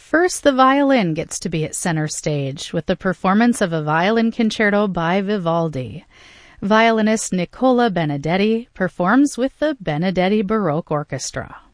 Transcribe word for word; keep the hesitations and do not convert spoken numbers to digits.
First, the violin gets to be at center stage with the performance of a violin concerto by Vivaldi. Violinist Nicola Benedetti performs with the Benedetti Baroque Orchestra.